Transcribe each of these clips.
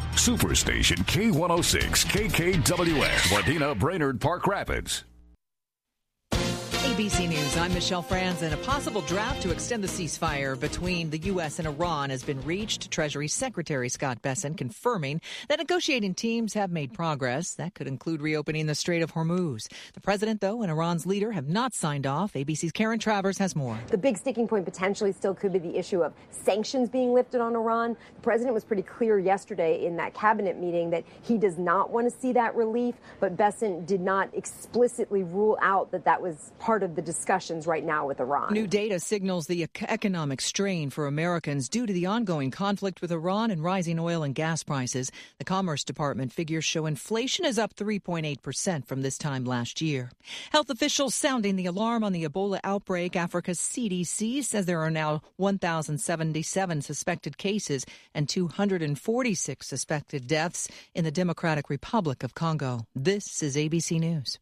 Superstation K106 KKWS, Wadena, Brainerd, Park Rapids. ABC News, I'm Michelle Franz, and a possible draft to extend the ceasefire between the U.S. and Iran has been reached. Treasury Secretary Scott Bessent confirming that negotiating teams have made progress. That could include reopening the Strait of Hormuz. The president, though, and Iran's leader have not signed off. ABC's Karen Travers has more. The big sticking point potentially still could be the issue of sanctions being lifted on Iran. The president was pretty clear yesterday in that cabinet meeting that he does not want to see that relief, but Bessent did not explicitly rule out that that was part of the discussions right now with Iran. New data signals the economic strain for Americans due to the ongoing conflict with Iran and rising oil and gas prices. The Commerce Department figures show inflation is up 3.8% from this time last year. Health officials sounding the alarm on the Ebola outbreak. Africa's CDC says there are now 1,077 suspected cases and 246 suspected deaths in the Democratic Republic of Congo. This is ABC News.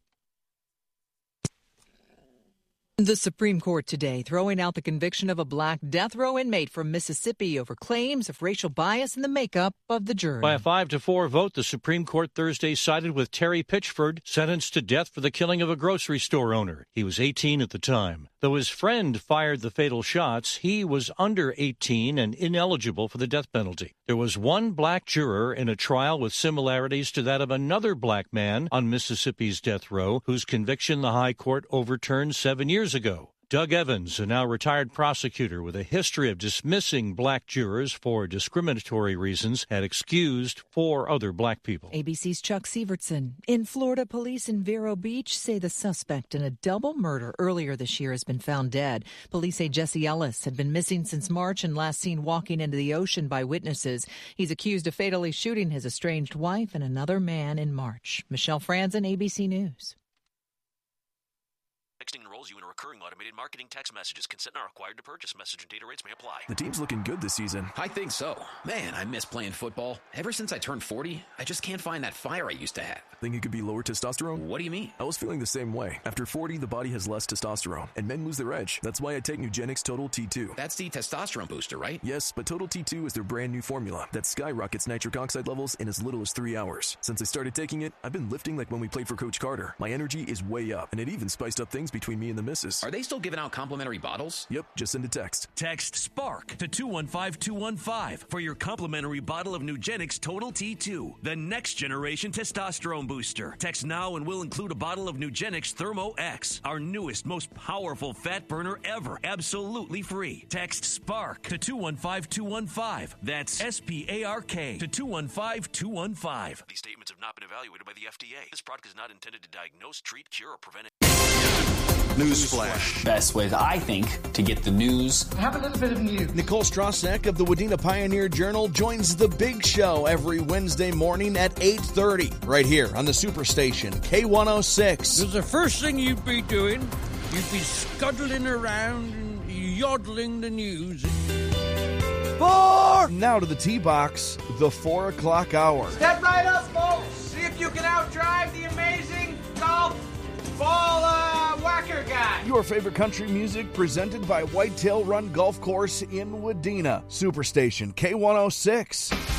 The Supreme Court today throwing out the conviction of a black death row inmate from Mississippi over claims of racial bias in the makeup of the jury. By a 5-4 vote, the Supreme Court Thursday sided with Terry Pitchford, sentenced to death for the killing of a grocery store owner. He was 18 at the time. Though his friend fired the fatal shots, he was under 18 and ineligible for the death penalty. There was one black juror in a trial with similarities to that of another black man on Mississippi's death row, whose conviction the High Court overturned 7 years ago. Doug Evans, a now retired prosecutor with a history of dismissing black jurors for discriminatory reasons, had excused 4 other black people. ABC's Chuck Sievertson. In Florida, police in Vero Beach say the suspect in a double murder earlier this year has been found dead. Police say Jesse Ellis had been missing since March and last seen walking into the ocean by witnesses. He's accused of fatally shooting his estranged wife and another man in March. Michelle Franzen, ABC News. Texting enrolls you in a recurring automated marketing text messages. Consent not required to purchase. Message and data rates may apply. The team's looking good this season. I think so. Man, I miss playing football. Ever since I turned 40, I just can't find that fire I used to have. Think it could be lower testosterone? What do you mean? I was feeling the same way. After 40, the body has less testosterone, and men lose their edge. That's why I take Nugenix Total T2. That's the testosterone booster, right? Yes, but Total T2 is their brand new formula that skyrockets nitric oxide levels in as little as 3 hours. Since I started taking it, I've been lifting like when we played for Coach Carter. My energy is way up, and it even spiced up things between me and the missus. Are they still giving out complimentary bottles? Yep, just send a text. Text SPARK to 215-215 for your complimentary bottle of Nugenix Total T2, the next generation testosterone booster. Text now and we'll include a bottle of Nugenix Thermo X, our newest, most powerful fat burner ever, absolutely free. Text SPARK to 215-215. That's SPARK to 215-215. These statements have not been evaluated by the FDA. This product is not intended to diagnose, treat, cure, or prevent it. Newsflash. Best way, I think, to get the news. I have a little bit of news. Nicole Strasek of the Wadena Pioneer Journal joins The Big Show every Wednesday morning at 8:30, right here on the Superstation, K106. The first thing you'd be doing, you'd be scuttling around and yodeling the news. 4! Now to the tee box, the 4 o'clock hour. Step right up, folks. See if you can outdrive the amazing golf ball whacker guy. Your favorite country music presented by Whitetail Run Golf Course in Wadena. Superstation K106.